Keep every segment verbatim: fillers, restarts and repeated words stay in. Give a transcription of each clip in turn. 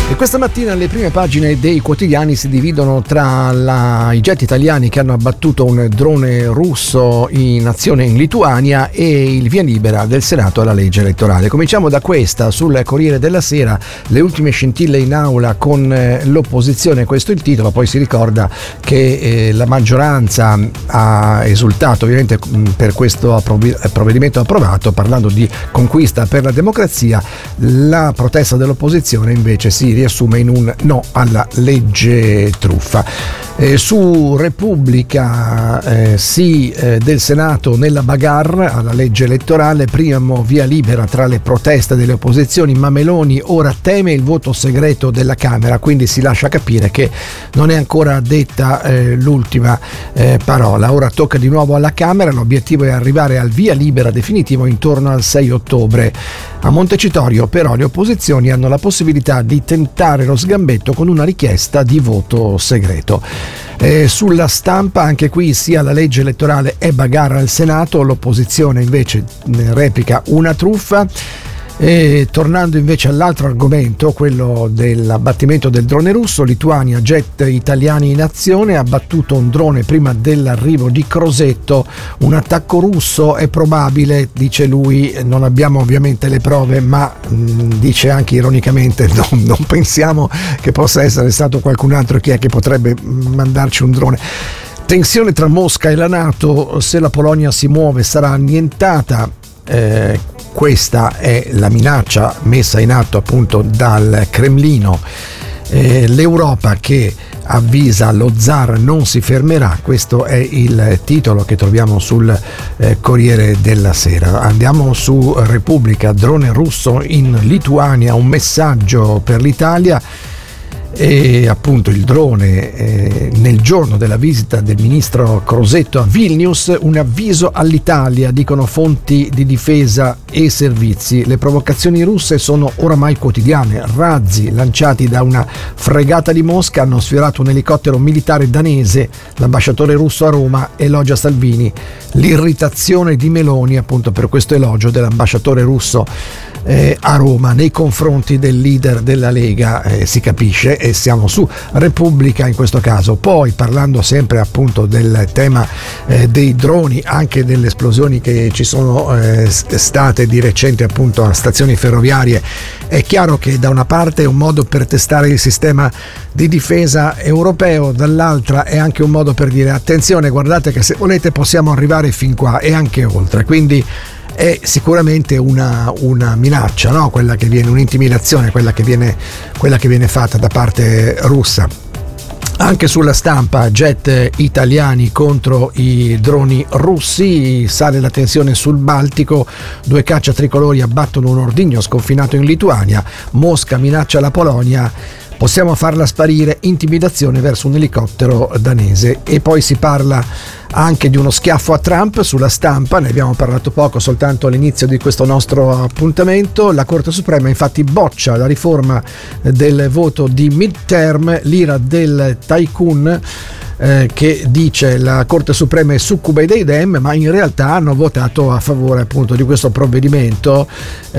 E questa mattina le prime pagine dei quotidiani si dividono tra la, i jet italiani che hanno abbattuto un drone russo in azione in Lituania e il via libera del Senato alla legge elettorale. Cominciamo da questa, sul Corriere della Sera, le ultime scintille in aula con eh, l'opposizione, questo è il titolo. Poi si ricorda che eh, la maggioranza ha esultato ovviamente per questo provvedimento approvato, parlando di conquista per la democrazia. La protesta dell'opposizione invece si riassume in un no alla legge truffa. Eh, su Repubblica eh, sì eh, del Senato nella bagarre alla legge elettorale, primo via libera tra le proteste delle opposizioni, ma Meloni ora teme il voto segreto della Camera, quindi si lascia capire che non è ancora detta eh, l'ultima eh, parola. Ora tocca di nuovo alla Camera, l'obiettivo è arrivare al via libera definitivo intorno al sei ottobre. A Montecitorio però le opposizioni hanno la possibilità di tentare lo sgambetto con una richiesta di voto segreto. Eh, sulla Stampa anche qui sia la legge elettorale è bagarre al Senato, l'opposizione invece replica una truffa. E tornando invece all'altro argomento, quello dell'abbattimento del drone russo, Lituania, jet italiani in azione, ha abbattuto un drone prima dell'arrivo di Crosetto. Un attacco russo è probabile, dice lui, non abbiamo ovviamente le prove, ma mh, dice anche ironicamente non, non pensiamo che possa essere stato qualcun altro che, è che potrebbe mandarci un drone. Tensione tra Mosca e la NATO, se la Polonia si muove sarà annientata. Eh, questa è la minaccia messa in atto appunto dal Cremlino. Eh, L'Europa che avvisa lo zar non si fermerà, questo è il titolo che troviamo sul eh, Corriere della Sera. Andiamo su Repubblica, drone russo in Lituania, un messaggio per l'Italia. E appunto il drone eh, nel giorno della visita del ministro Crosetto a Vilnius, un avviso all'Italia, dicono fonti di difesa e servizi. Le provocazioni russe sono oramai quotidiane. Razzi lanciati da una fregata di Mosca hanno sfiorato un elicottero militare danese. L'ambasciatore russo a Roma elogia Salvini. L'irritazione di Meloni appunto per questo elogio dell'ambasciatore russo eh, a Roma nei confronti del leader della Lega, eh, si capisce. E siamo su Repubblica in questo caso. Poi, parlando sempre appunto del tema eh, dei droni, anche delle esplosioni che ci sono eh, state di recente appunto a stazioni ferroviarie, è chiaro che da una parte è un modo per testare il sistema di difesa europeo, dall'altra è anche un modo per dire attenzione, guardate che se volete possiamo arrivare fin qua e anche oltre. Quindi è sicuramente una, una minaccia, no? Quella che viene, un'intimidazione, quella che viene, quella che viene fatta da parte russa. Anche sulla Stampa, jet italiani contro i droni russi, sale la tensione sul Baltico, due caccia tricolori abbattono un ordigno sconfinato in Lituania, Mosca minaccia la Polonia. Possiamo farla sparire, intimidazione verso un elicottero danese. E poi si parla anche di uno schiaffo a Trump sulla Stampa, ne abbiamo parlato poco soltanto all'inizio di questo nostro appuntamento. La Corte Suprema infatti boccia la riforma del voto di midterm, l'ira del tycoon, eh, che dice la Corte Suprema è succube dei Dem, ma in realtà hanno votato a favore appunto di questo provvedimento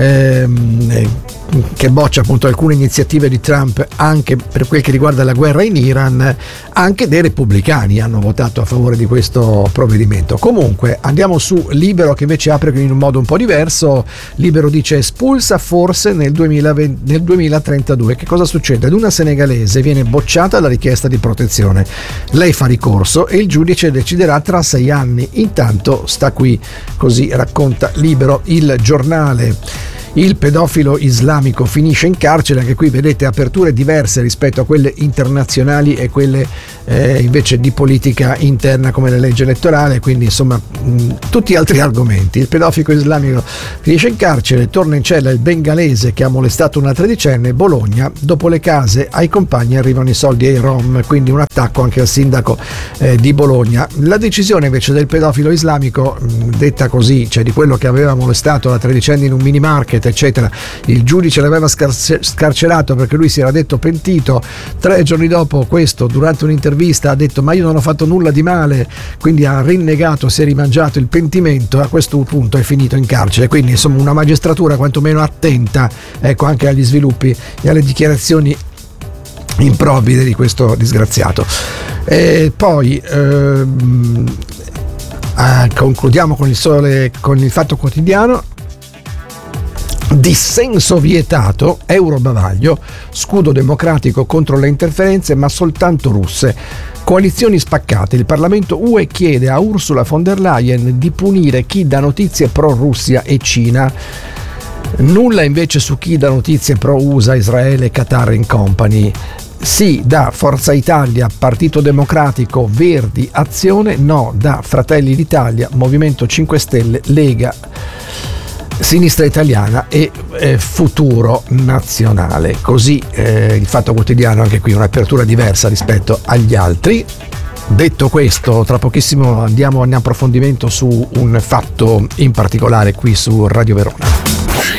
ehm, che boccia appunto alcune iniziative di Trump anche per quel che riguarda la guerra in Iran. Anche dei repubblicani hanno votato a favore di questo provvedimento. Comunque andiamo su Libero, che invece apre in un modo un po' diverso. Libero dice espulsa forse nel, duemilaventi, nel duemilatrentadue. Che cosa succede? Ad una senegalese viene bocciata la richiesta di protezione, lei fa ricorso e il giudice deciderà tra sei anni. Intanto sta qui, così racconta Libero. Il Giornale: il pedofilo islamico finisce in carcere. Anche qui vedete aperture diverse rispetto a quelle internazionali e quelle eh, invece di politica interna come la legge elettorale, quindi insomma mh, tutti altri argomenti. Il pedofilo islamico finisce in carcere, torna in cella il bengalese che ha molestato una tredicenne. Bologna, dopo le case ai compagni arrivano i soldi ai rom, quindi un attacco anche al sindaco eh, di Bologna. La decisione invece del pedofilo islamico, mh, detta così, cioè di quello che aveva molestato la tredicenne in un mini market eccetera, il giudice l'aveva scar- scarcerato perché lui si era detto pentito. Tre giorni dopo questo, durante un'intervista, ha detto ma io non ho fatto nulla di male, quindi ha rinnegato, si è rimangiato il pentimento. A questo punto è finito in carcere. Quindi insomma una magistratura quantomeno attenta, ecco, anche agli sviluppi e alle dichiarazioni improvvide di questo disgraziato. E poi ehm, ah, concludiamo con il Sole, con il Fatto Quotidiano. Dissenso vietato, euro bavaglio, scudo democratico contro le interferenze ma soltanto russe. Coalizioni spaccate, il Parlamento U E chiede a Ursula von der Leyen di punire chi dà notizie pro Russia e Cina. Nulla invece su chi dà notizie pro U S A, Israele, Qatar and Company. Sì da Forza Italia, Partito Democratico, Verdi, Azione, no da Fratelli d'Italia, Movimento cinque Stelle, Lega, Sinistra Italiana e eh, Futuro Nazionale. Così eh, il Fatto Quotidiano, anche qui un'apertura diversa rispetto agli altri. Detto questo, tra pochissimo andiamo in approfondimento su un fatto in particolare qui su Radio Verona.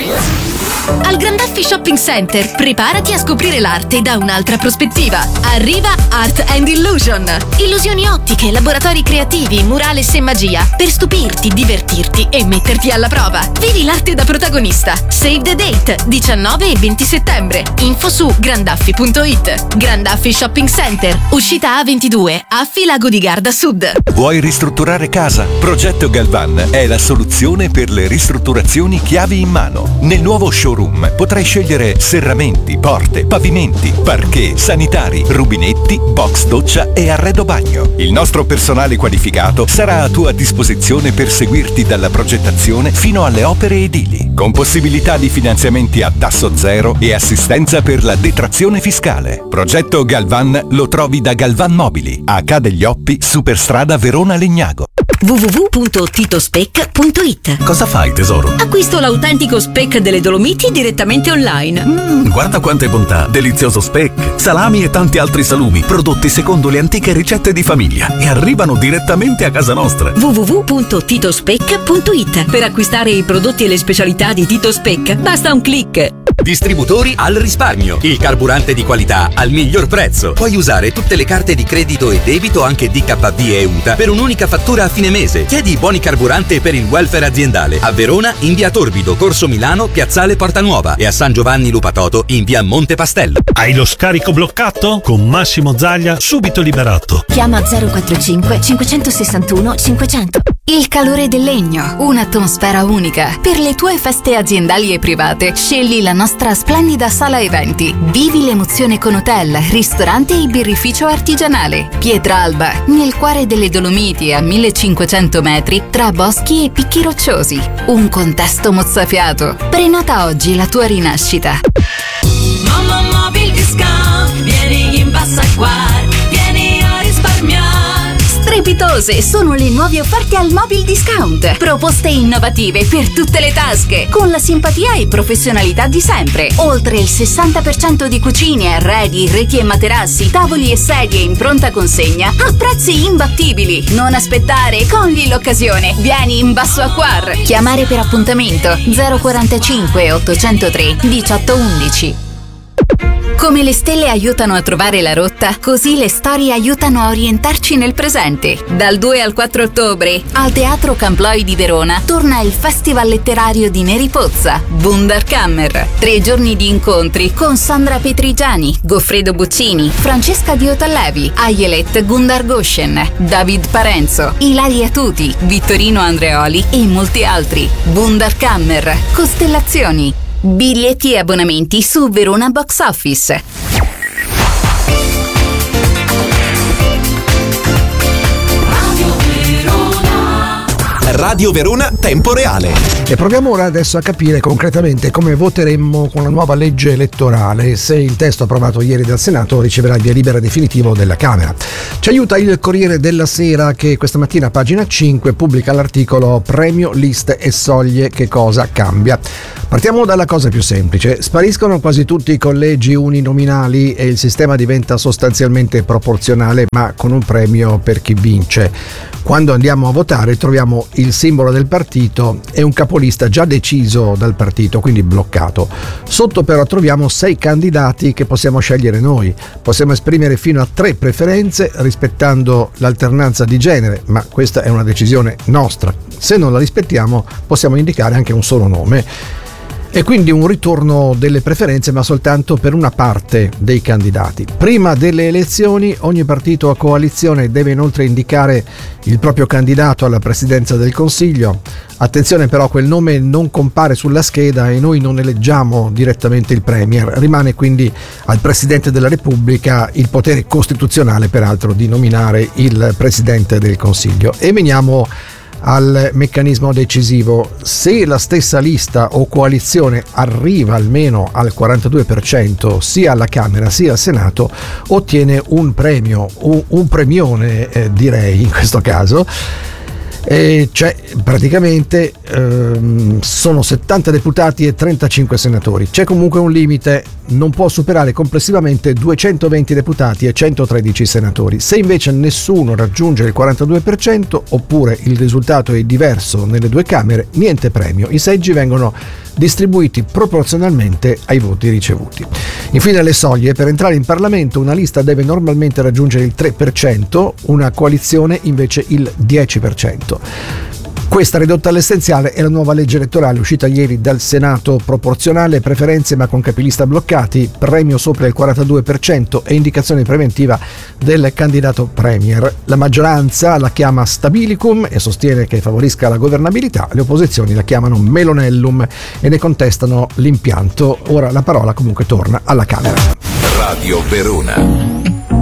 Al Grandaffi Shopping Center preparati a scoprire l'arte da un'altra prospettiva. Arriva Art and Illusion. Illusioni ottiche, laboratori creativi, murales e magia per stupirti, divertirti e metterti alla prova. Vivi l'arte da protagonista. Save the date, diciannove e venti settembre. Info su grandaffi punto it. Grandaffi Shopping Center, uscita A ventidue, Affi Lago di Garda Sud. Vuoi ristrutturare casa? Progetto Galvan è la soluzione per le ristrutturazioni chiavi in mano. Nel nuovo showroom potrai scegliere serramenti, porte, pavimenti, parquet, sanitari, rubinetti, box doccia e arredo bagno. Il nostro personale qualificato sarà a tua disposizione per seguirti dalla progettazione fino alle opere edili, con possibilità di finanziamenti a tasso zero e assistenza per la detrazione fiscale. Progetto Galvan lo trovi da Galvan Mobili, a Ca' degli Oppi, Superstrada Verona Legnago. w w w punto titospec punto it. Cosa fai, tesoro? Acquisto l'autentico speck delle Dolomiti direttamente online. Mm, guarda quante bontà! Delizioso speck, salami e tanti altri salumi, prodotti secondo le antiche ricette di famiglia e arrivano direttamente a casa nostra. w w w punto titospec punto it. Per acquistare i prodotti e le specialità di Tito Speck basta un click. Distributori al risparmio, il carburante di qualità al miglior prezzo. Puoi usare tutte le carte di credito e debito, anche D K B e U T A, per un'unica fattura a fine mese. Chiedi i buoni carburante per il welfare aziendale a Verona in via Torbido, Corso Milano, Piazzale Porta Nuova, e a San Giovanni Lupatoto in via Monte Pastello. Hai lo scarico bloccato? Con Massimo Zaglia subito liberato. Chiama zero quattrocento cinque cinquecentosessantuno cinquecento. Il calore del legno, un'atmosfera unica. Per le tue feste aziendali e private, scegli la nostra splendida sala eventi. Vivi l'emozione con hotel, ristorante e birrificio artigianale. Pietralba, nel cuore delle Dolomiti, a millecinquecento metri, tra boschi e picchi rocciosi. Un contesto mozzafiato. Prenota oggi la tua rinascita. Mamma Mobil Discount, vieni in Bassa Acquar, vieni a risparmiare. Strepitose sono le nuove offerte al Mobil Discount. Proposte innovative per tutte le tasche, con la simpatia e professionalità di sempre. Oltre il sessanta per cento di cucine, arredi, reti e materassi, tavoli e sedie in pronta consegna a prezzi imbattibili. Non aspettare, cogli l'occasione. Vieni in Basso Acquar. Chiamare per appuntamento zero quarantacinque ottocentotre diciotto undici. Come le stelle aiutano a trovare la rotta, così le storie aiutano a orientarci nel presente. Dal due al quattro ottobre, al Teatro Camploi di Verona, torna il Festival letterario di Neri Pozza, Wunderkammer. Tre giorni di incontri con Sandra Petrigiani, Goffredo Buccini, Francesca Diotallevi, Ayelet Gundargoshen, David Parenzo, Ilaria Tuti, Vittorino Andreoli e molti altri. Wunderkammer, Costellazioni. Biglietti e abbonamenti su Verona Box Office. Radio Verona Tempo Reale. E proviamo ora adesso a capire concretamente come voteremmo con la nuova legge elettorale, se il testo approvato ieri dal Senato riceverà il via libera definitivo della Camera. Ci aiuta il Corriere della Sera, che questa mattina a pagina cinque pubblica l'articolo Premio, liste e soglie, che cosa cambia. Partiamo dalla cosa più semplice: spariscono quasi tutti i collegi uninominali e il sistema diventa sostanzialmente proporzionale, ma con un premio per chi vince. Quando andiamo a votare troviamo il simbolo del partito e un capolista già deciso dal partito, quindi bloccato. Sotto però troviamo sei candidati che possiamo scegliere noi. Possiamo esprimere fino a tre preferenze rispettando l'alternanza di genere, ma questa è una decisione nostra. Se non la rispettiamo possiamo indicare anche un solo nome. E quindi un ritorno delle preferenze, ma soltanto per una parte dei candidati. Prima delle elezioni ogni partito a coalizione deve inoltre indicare il proprio candidato alla presidenza del Consiglio. Attenzione però, quel nome non compare sulla scheda e noi non eleggiamo direttamente il Premier. Rimane quindi al Presidente della Repubblica il potere costituzionale, peraltro, di nominare il Presidente del Consiglio. E veniamo al meccanismo decisivo. Se la stessa lista o coalizione arriva almeno al quarantadue per cento sia alla Camera sia al Senato, ottiene un premio, un, un premione eh, direi in questo caso. E cioè praticamente ehm, sono settanta deputati e trentacinque senatori. C'è comunque un limite, non può superare complessivamente duecentoventi deputati e centotredici senatori. Se invece nessuno raggiunge il quarantadue per cento oppure il risultato è diverso nelle due Camere, niente premio. I seggi vengono distribuiti proporzionalmente ai voti ricevuti. Infine le soglie. Per entrare in Parlamento una lista deve normalmente raggiungere il tre per cento, una coalizione invece il dieci per cento. Questa ridotta all'essenziale è la nuova legge elettorale uscita ieri dal Senato: proporzionale, preferenze ma con capilista bloccati, premio sopra il quarantadue per cento e indicazione preventiva del candidato Premier. La maggioranza la chiama stabilicum e sostiene che favorisca la governabilità, le opposizioni la chiamano melonellum e ne contestano l'impianto. Ora la parola comunque torna alla Camera. Radio Verona.